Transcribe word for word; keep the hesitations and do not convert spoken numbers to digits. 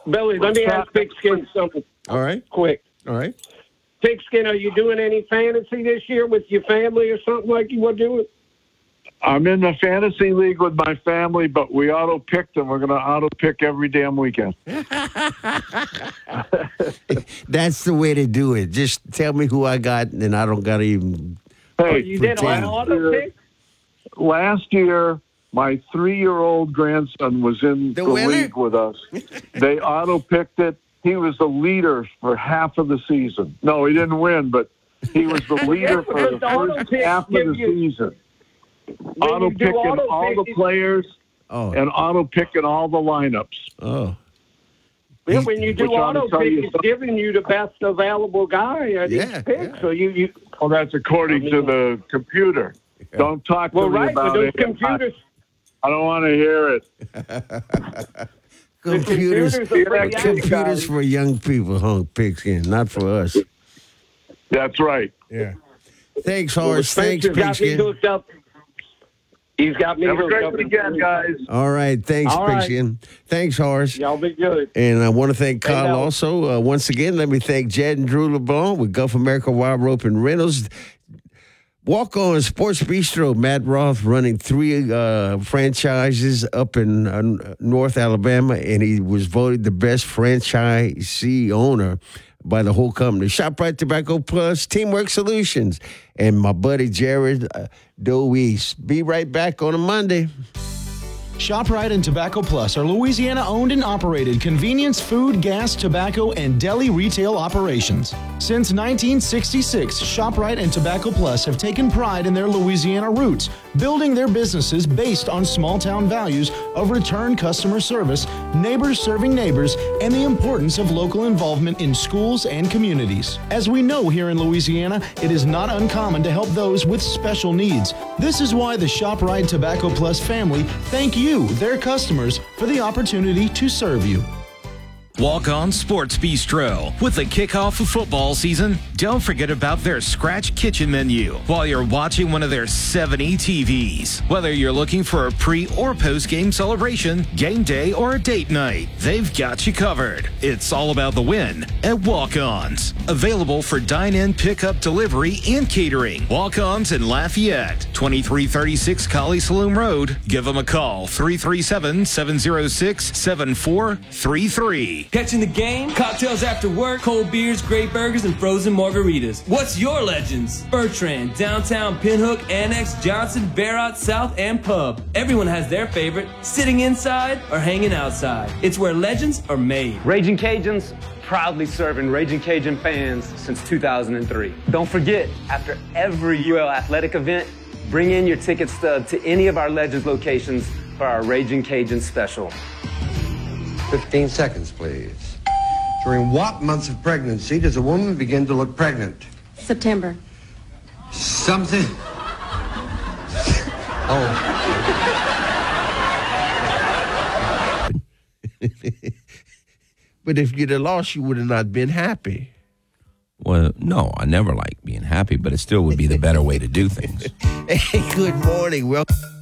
Billy, let me ask Pigskin something. All right. Quick. All right. Pigskin, are you doing any fantasy this year with your family or something like you were doing? I'm in the fantasy league with my family, but we auto picked them. We're going to auto pick every damn weekend. That's the way to do it. Just tell me who I got, and I don't got to even. Hey, Oh, you did last an auto year- pick? Last year, my three-year-old grandson was in The the, winner? league with us. They auto-picked it. He was the leader for half of the season. No, he didn't win, but he was the leader for the the auto first pick half of give the you- season. When you do Auto-picking auto all the pick, players Oh. and auto-picking all the lineups. Oh. yeah, when you do Which ought to auto tell pick, you it's something. giving you the best available guy at Yeah, each pick. yeah. So you, you Well, that's according I mean- to the computer. Don't talk to well, me right, but about those it. computers, I don't want to hear it. Computers, computers are pretty accurate. computers for young people, huh, Pigskin, not for us. That's right. Yeah. Thanks, Horace. Thanks, Spencer's got me Pigskin. hooked up. He's got me Have a hooked great up. weekend, guys. All right. Thanks, All right. Pigskin. Thanks, Horace. Y'all be good. And I want to thank Hey, Kyle Mel. also. Uh, once again, let me thank Jed and Drew LeBlanc with Gulf America Wild Rope and Reynolds. Walk on Sports Bistro, Matt Roth running three uh, franchises up in uh, North Alabama, and he was voted the best franchisee owner by the whole company. ShopRite Tobacco Plus, Teamwork Solutions, and my buddy Jared uh, Doeese. Be right back on a Monday. ShopRite and Tobacco Plus are Louisiana-owned and operated convenience, food, gas, tobacco, and deli retail operations. Since nineteen sixty-six, ShopRite and Tobacco Plus have taken pride in their Louisiana roots, building their businesses based on small-town values of return customer service, neighbors serving neighbors, and the importance of local involvement in schools and communities. As we know here in Louisiana, it is not uncommon to help those with special needs. This is why the ShopRite Tobacco Plus family thank you, their customers, for the opportunity to serve you. Walk on Sports Bistro. With the kickoff of football season, don't forget about their scratch kitchen menu while you're watching one of their seventy T Vs. Whether you're looking for a pre or post game celebration, game day, or a date night, they've got you covered. It's all about the win at Walk-Ons. Available for dine-in, pickup, delivery, and catering. Walk-Ons in Lafayette, twenty-three thirty-six Collie Saloon Road. Give them a call, three three seven, seven oh six, seven four three three. Catching the game, cocktails after work, cold beers, great burgers, and frozen margaritas. What's your legends? Bertrand, Downtown, Pinhook, Annex, Johnson, Barrott, South, and Pub. Everyone has their favorite, sitting inside or hanging outside. It's where legends are made. Raging Cajuns, proudly serving Raging Cajun fans since two thousand three. Don't forget, after every U L athletic event, bring in your ticket stub to any of our Legends locations for our Raging Cajun special. fifteen seconds, please. During what months of pregnancy does a woman begin to look pregnant? September. Something. Oh. But if you'd have lost, you would have not been happy. Well, no, I never like being happy, but it still would be the better way to do things. Hey, good morning. Welcome.